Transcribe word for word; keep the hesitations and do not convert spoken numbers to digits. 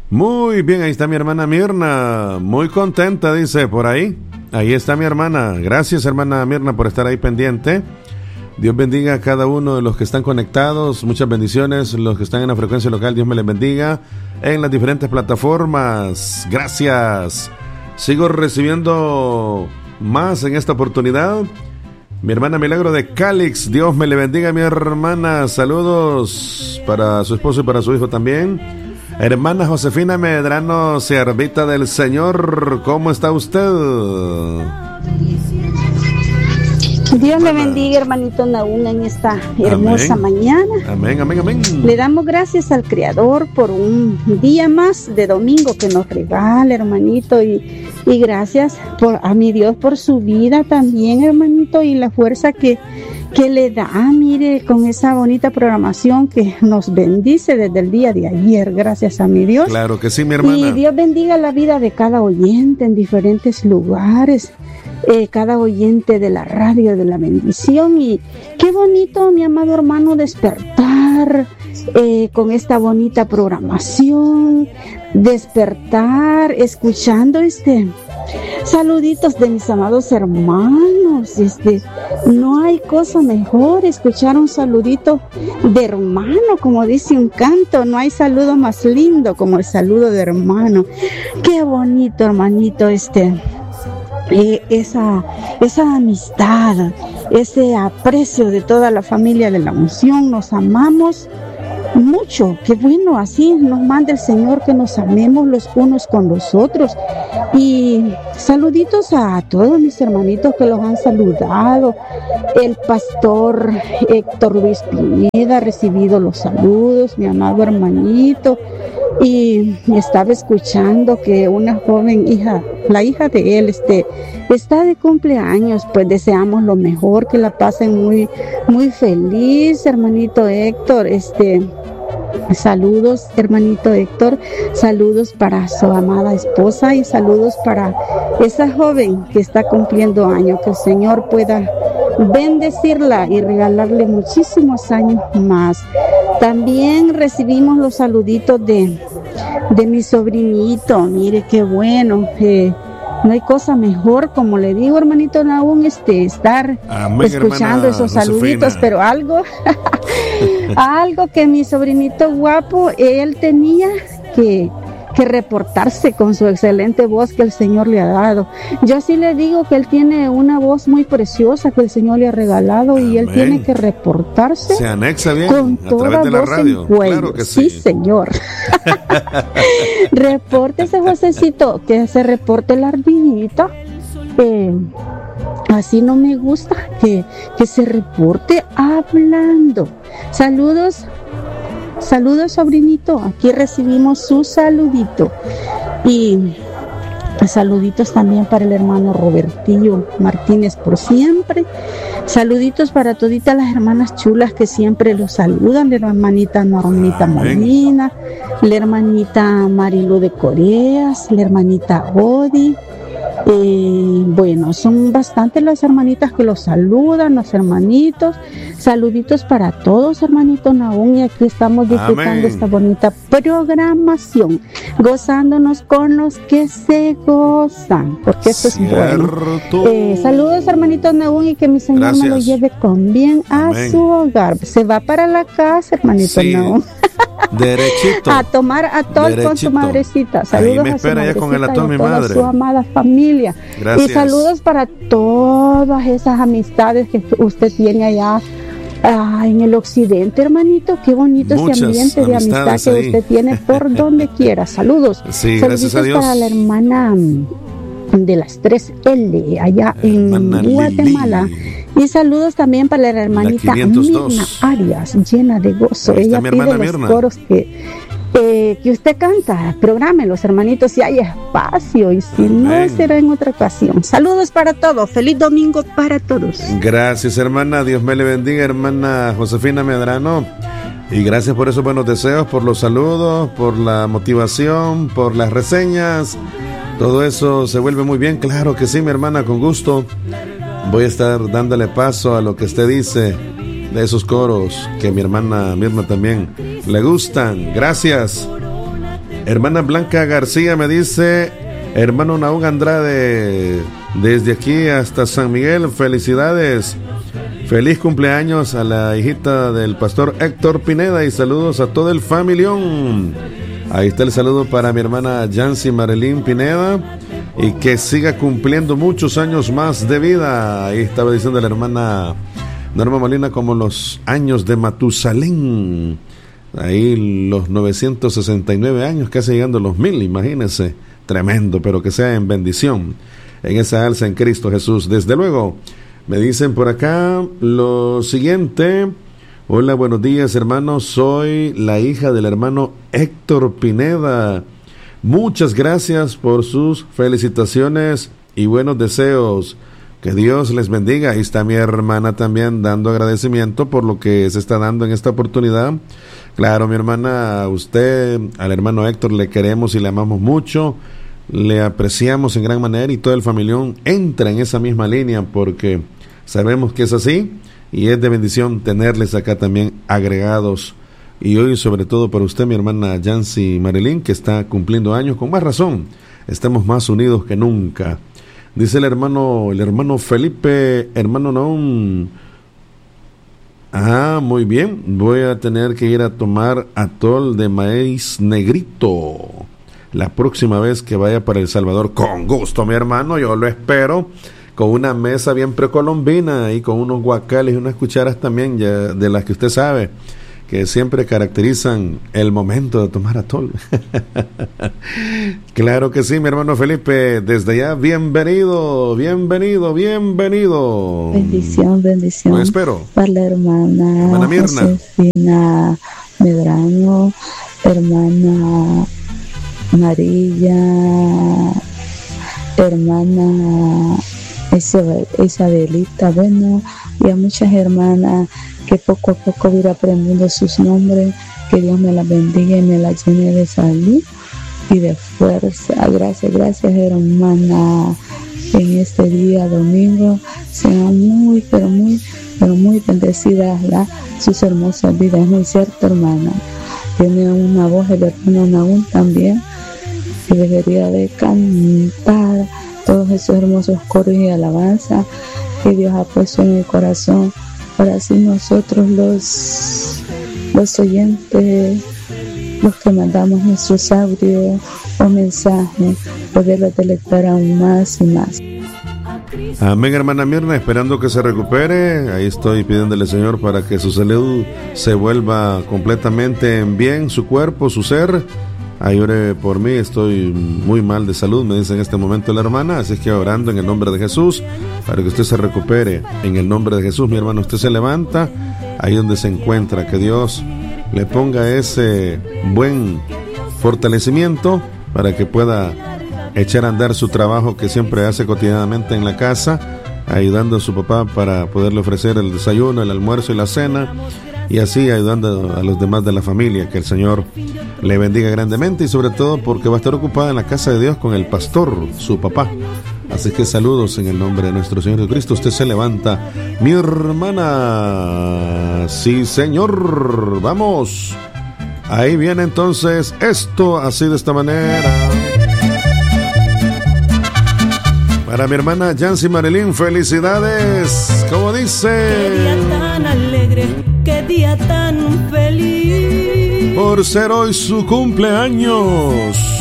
Muy bien, ahí está mi hermana Mirna, muy contenta, dice por ahí. Ahí está mi hermana. Gracias, hermana Mirna, por estar ahí pendiente. Dios bendiga a cada uno de los que están conectados. Muchas bendiciones. Los que están en la frecuencia local, Dios me les bendiga. En las diferentes plataformas. Gracias. Sigo recibiendo más en esta oportunidad. Mi hermana Milagro de Calix. Dios me le bendiga, mi hermana. Saludos para su esposo y para su hijo también. Hermana Josefina Medrano, siervita del Señor. ¿Cómo está usted? Dios le bendiga, hermanito Nahum, en esta hermosa Amén. mañana. Amén, amén, amén. Le damos gracias al Creador por un día más de domingo que nos regala, hermanito, y, y gracias por, a mi Dios por su vida también, hermanito, y la fuerza que, que le da, mire, con esa bonita programación que nos bendice desde el día de ayer, gracias a mi Dios. Claro que sí, mi hermana. Y Dios bendiga la vida de cada oyente en diferentes lugares. Eh, cada oyente de la radio, de la bendición. Y qué bonito, mi amado hermano, despertar eh, con esta bonita programación, despertar escuchando este saluditos de mis amados hermanos. Este, no hay cosa mejor escuchar un saludito de hermano, como dice un canto. No hay saludo más lindo como el saludo de hermano. Qué bonito, hermanito, este Eh, esa, esa amistad, ese aprecio de toda la familia de la unción. Nos amamos mucho, qué bueno, así nos manda el Señor, que nos amemos los unos con los otros. Y saluditos a todos mis hermanitos que los han saludado. El pastor Héctor Luis Pineda ha recibido los saludos, mi amado hermanito. Y estaba escuchando que una joven hija, la hija de él, este, está de cumpleaños. Pues deseamos lo mejor, que la pasen muy, muy feliz, hermanito Héctor. Este, saludos, hermanito Héctor, saludos para su amada esposa y saludos para esa joven que está cumpliendo años. Que el Señor pueda bendecirla y regalarle muchísimos años más. También recibimos los saluditos de, de mi sobrinito. Mire qué bueno. Eh, no hay cosa mejor, como le digo, hermanito Nahum, este, estar Amén, escuchando esos saluditos. Josefina. Pero algo, algo que mi sobrinito guapo, él tenía que... que reportarse con su excelente voz que el Señor le ha dado. Yo sí le digo que él tiene una voz muy preciosa que el Señor le ha regalado. Amén. Y él tiene que reportarse. Se anexa bien con a toda través de la voz radio. En cuello. Claro que sí. Sí, señor. Repórtese, Josecito, que se reporte la ardillita. Eh, así no me gusta, que, que se reporte hablando. Saludos. Saludos, sobrinito. Aquí recibimos su saludito. Y saluditos también para el hermano Robertillo Martínez por siempre. Saluditos para toditas las hermanas chulas que siempre los saludan. La hermanita Normita Molina, la hermanita Marilu de Coreas, la hermanita Odi. Eh, bueno, son bastantes las hermanitas que los saludan, los hermanitos. Saluditos para todos, hermanito Nahum, y aquí estamos disfrutando Amén. Esta bonita programación, gozándonos con los que se gozan, porque eso es bueno. Eh, saludos, hermanito Nahum, y que mi Señor Gracias. Me lo lleve con bien a Amén. Su hogar. Se va para la casa, hermanito sí. Nahum. Derechito. A tomar atol Derechito. Con su madrecita. Saludos me a su madrecita con el atol, y a toda mi madre. Su amada familia. Gracias. Y saludos para todas esas amistades que usted tiene allá ah, en el occidente, hermanito. Qué bonito Muchas ese ambiente de amistad que ahí. Usted tiene por donde quiera. Saludos. Sí, Saluditos gracias a Dios. Para la hermana de las tres L allá Hermana en Guatemala. Lili. Y saludos también para la hermanita la Mirna Arias, llena de gozo. Ella pide los Mirna. Coros que, eh, que usted canta. Prográmelos, hermanitos, si hay espacio. Y si Amén. No, será en otra ocasión. Saludos para todos. Feliz domingo para todos. Gracias, hermana. Dios me le bendiga, hermana Josefina Medrano. Y gracias por esos buenos deseos, por los saludos, por la motivación, por las reseñas. Todo eso se vuelve muy bien. Claro que sí, mi hermana, con gusto. Voy a estar dándole paso a lo que usted dice de esos coros que a mi hermana Mirna también le gustan. Gracias. Hermana Blanca García me dice, hermano Naún Andrade, desde aquí hasta San Miguel, felicidades. Feliz cumpleaños a la hijita del pastor Héctor Pineda y saludos a todo el familión. Ahí está el saludo para mi hermana Yancy Marilyn Pineda y que siga cumpliendo muchos años más de vida. Ahí estaba diciendo la hermana Norma Molina como los años de Matusalén. Ahí los novecientos sesenta y nueve años, casi llegando a los mil, imagínense. Tremendo, pero que sea en bendición en esa alza en Cristo Jesús. Desde luego, me dicen por acá lo siguiente. Hola, buenos días, hermanos. Soy la hija del hermano Héctor Pineda. Muchas gracias por sus felicitaciones y buenos deseos. Que Dios les bendiga. Ahí está mi hermana también dando agradecimiento por lo que se está dando en esta oportunidad. Claro, mi hermana, a usted, al hermano Héctor, le queremos y le amamos mucho. Le apreciamos en gran manera y todo el familión entra en esa misma línea porque sabemos que es así y es de bendición tenerles acá también agregados. Y hoy sobre todo para usted, mi hermana Yancy Marilyn, que está cumpliendo años, con más razón, estamos más unidos que nunca. Dice el hermano, el hermano Felipe, hermano Naum, ah, muy bien, voy a tener que ir a tomar atol de maíz negrito la próxima vez que vaya para El Salvador. Con gusto, mi hermano, yo lo espero, con una mesa bien precolombina y con unos guacales y unas cucharas también, ya de las que usted sabe, que siempre caracterizan el momento de tomar atol. Claro que sí, mi hermano Felipe, desde allá, bienvenido, bienvenido, bienvenido. Bendición, bendición. Lo espero. Para la hermana, hermana Mirna Josefina Medrano, hermana Marilla, hermana Isabelita, bueno, y a muchas hermanas que poco a poco voy aprendiendo sus nombres. Que Dios me las bendiga y me las llene de salud y de fuerza. Gracias, gracias, hermana. En este día domingo sean muy, pero muy, pero muy bendecidas ¿la? sus hermosas vidas. Es muy cierto, hermana. Tiene una voz el hermano Naún también, que debería de cantar todos esos hermosos coros y alabanza que Dios ha puesto en el corazón, para así nosotros los, los oyentes, los que mandamos nuestros audios o mensajes, poderlos deleitar aún más y más. Amén, hermana Mirna, esperando que se recupere. Ahí estoy pidiéndole al Señor para que su salud se vuelva completamente en bien, su cuerpo, su ser. Ahí ore por mí, estoy muy mal de salud, me dice en este momento la hermana, así es que orando en el nombre de Jesús, para que usted se recupere en el nombre de Jesús. Mi hermano, usted se levanta, ahí donde se encuentra, que Dios le ponga ese buen fortalecimiento para que pueda echar a andar su trabajo que siempre hace cotidianamente en la casa, ayudando a su papá para poderle ofrecer el desayuno, el almuerzo y la cena, y así ayudando a los demás de la familia. Que el Señor le bendiga grandemente y sobre todo porque va a estar ocupada en la casa de Dios con el pastor, su papá. Así que saludos en el nombre de nuestro Señor Jesucristo. Usted se levanta, mi hermana. Sí, Señor, vamos. Ahí viene entonces esto así de esta manera. Para mi hermana Yancy Marilyn, felicidades. Como dice, qué día tan alegre, qué día tan feliz, por ser hoy su cumpleaños.